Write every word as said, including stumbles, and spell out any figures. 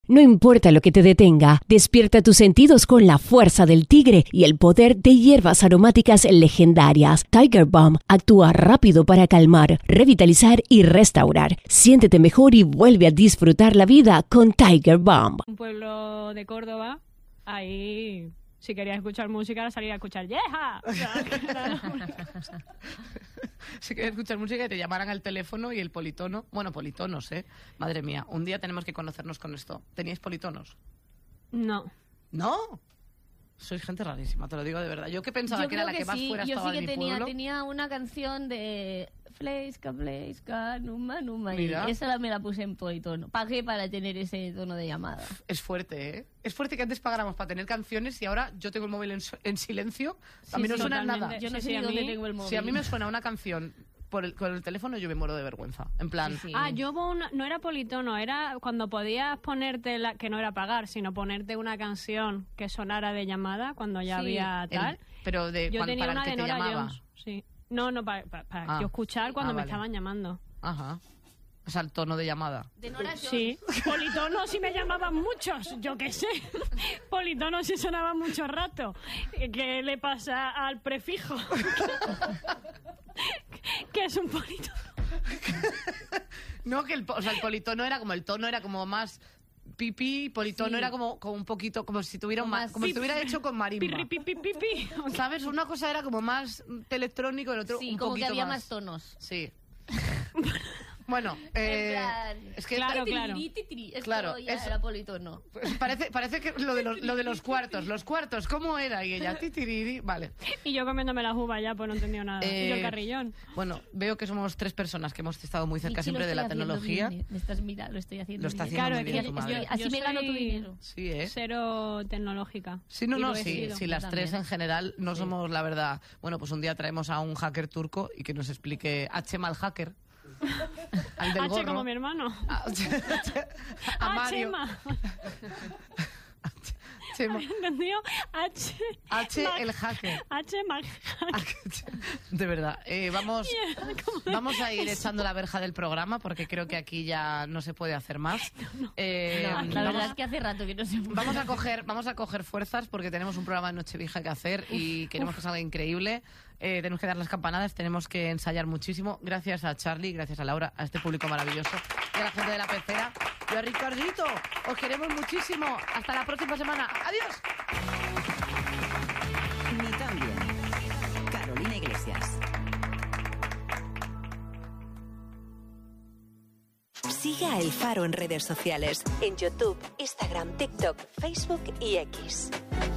No importa lo que te detenga, despierta tus sentidos con la fuerza del tigre y el poder de hierbas aromáticas legendarias. Tiger Balm actúa rápido para calmar, revitalizar y restaurar. Siéntete mejor y vuelve a disfrutar la vida con Tiger Balm. Un pueblo de Córdoba, ahí si querías escuchar música, salía a escuchar ¡Yeja! O sea, si querías escuchar música y te llamaran al teléfono y el politono. Bueno, politonos, ¿eh? Madre mía, un día tenemos que conocernos con esto. ¿Teníais politonos? No. ¿No? Sois gente rarísima, te lo digo de verdad. Yo que pensaba Yo que era la creo que más sí. fuera Yo estaba sí que de mi tenía, pueblo. tenía una canción de Fleisca, Fleisca, Numa, Numa. Y Mira. esa la- me la puse en politono. Pagué para tener ese tono de llamada. Es fuerte, ¿eh? Es fuerte que antes pagáramos para tener canciones y ahora yo tengo el móvil en, en silencio. A mí Sí, no sí, suena totalmente. nada. Yo no Sí, sé sí, ni a dónde mí- tengo el móvil. Si a mí me suena una canción por el, con el teléfono, yo me muero de vergüenza. En plan, Sí, sí. Ah, yo hubo una, no era politono, era cuando podías ponerte, la, que no era pagar, sino ponerte una canción que sonara de llamada cuando ya Sí, había el- tal. pero de Yo cuan- tenía para una el que de te Nora llamaba. Jones, sí. No, no, para, para, para Ah. yo escuchar cuando Ah, me vale. estaban llamando. Ajá. O sea, el tono de llamada. De Nora Jones. Sí, politono sí me llamaban muchos, yo qué sé. Politono sí sonaba mucho rato. ¿Qué le pasa al prefijo? ¿Qué es un politono? No, que el, po- o sea, el politono era como el tono era como más pipí, politono Sí. era como, como un poquito, como si tuviera un Como ma- más como si pip. estuviera hecho con marimba. Pi, pi, pi, pi, pi. ¿Sabes? Una cosa era como más electrónico, el otro Sí, un como que poquito había más. más tonos. Sí. Bueno, eh, En plan, es que Claro, titiri, claro. titiri, esto Claro, ya es- era politono. pues parece, parece que lo de, los, lo de los cuartos, los cuartos, ¿cómo era? Y ella, titiriri, vale. Y yo comiéndome las uvas ya, pues no entendía nada. y yo el Eh, carrillón. Bueno, veo que somos tres personas que hemos estado muy cerca Michi, lo siempre de la estoy haciendo tecnología. bien, ¿eh? Me estás mirando, lo estoy haciendo Lo está bien. haciendo Claro, muy es bien que tu yo- madre. Así yo me gano tu soy dinero. Sí, ¿eh? Cero tecnológica. Sí, no, Y no, lo he sí, sido. sí, las Yo tres también. en general no somos, la verdad. Bueno, pues un día traemos a un hacker turco y que nos explique a Chema el hacker. Al del H gorro. como mi hermano. A, a Ah, Mario. Chema. Chema. ¿Entendido? H. H Mag- el hacker. H Mag- De verdad. Eh, vamos, ¿Cómo? vamos a ir echando la verja del programa porque creo que aquí ya no se puede hacer más. Eh, No, la vamos- verdad es que hace rato que no se puede. Vamos a coger, vamos a coger fuerzas porque tenemos un programa de Nochevieja que hacer y queremos que salga increíble. Eh, tenemos que dar las campanadas, tenemos que ensayar muchísimo. Gracias a Charlie, gracias a Laura, a este público maravilloso y a la gente de la pecera. Y a Ricardito, os queremos muchísimo. Hasta la próxima semana. Adiós. Ni tan bien. Carolina Iglesias. Sigue a El Faro en redes sociales. En YouTube, Instagram, TikTok, Facebook y X.